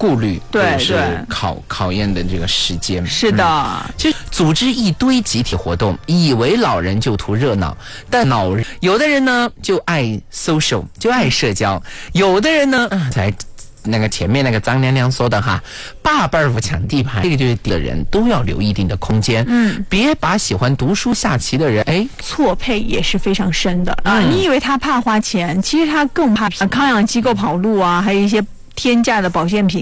顾虑， 对， 是考验的这个时间。 是的， 就组织一堆集体活动，以为老人就图热闹，但有的人呢就爱 social， 就爱社交，有的人呢才那个前面那个张娘娘说的哈，爸辈儿不抢地盘，这个就是的人都要留一定的空间，别把喜欢读书下棋的人错配也是非常深的啊。你以为他怕花钱，其实他更怕康养机构跑路啊，还有一些天价的保健品。